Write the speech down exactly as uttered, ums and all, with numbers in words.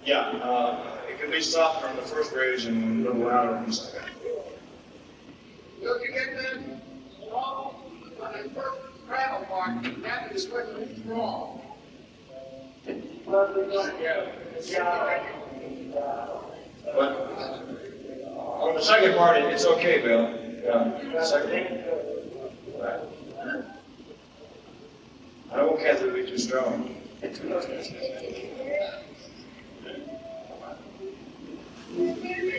Yeah, uh, it can be softer on the first raise and a little louder on the second. So if you get that wrong on the first gravel part, that is what is wrong. Yeah. But on the second part, it's okay, Bill. Yeah. Second. Right. I don't want Kathy to be too strong. Thank you.